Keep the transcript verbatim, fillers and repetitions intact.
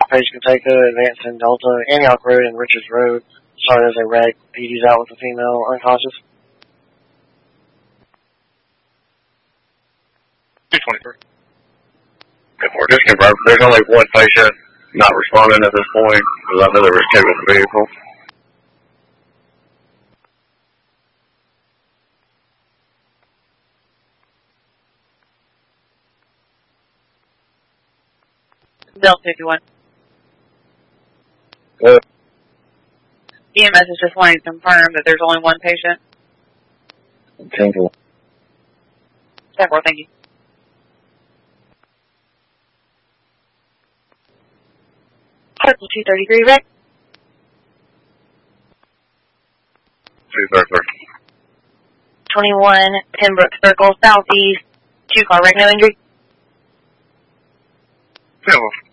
Page Kentucky, advancing Delta, Antioch Road and Richards Road. Started as a wreck. P D's out with a female unconscious. two twenty-three. Good morning. Just confirm. There's only one patient not responding at this point, because I know there was two in the vehicle. Delta fifty-one. Good. E M S is just wanting to confirm that there's only one patient. Tinkle. Several, thank you. Purple two thirty-three, Rick. two thirty-three. twenty-one, Pembroke Circle, southeast. Two car wreck, no injury. Yeah, well,